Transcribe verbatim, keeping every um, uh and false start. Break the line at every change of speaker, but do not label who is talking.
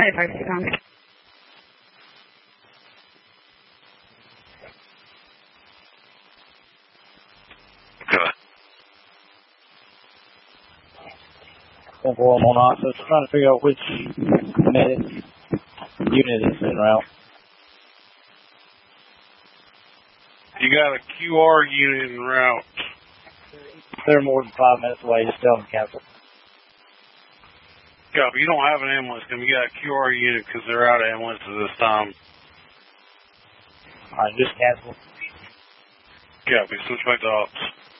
ninety-five, six pounds.
one four one one, so it's trying to figure out which medic unit is en route.
You got a Q R unit en route.
They're more than five minutes away, just tell them to cancel.
Copy, you don't have an ambulance, you got a Q R unit because they're out of ambulance at this time.
Alright, just cancel.
Copy, switch back to ops.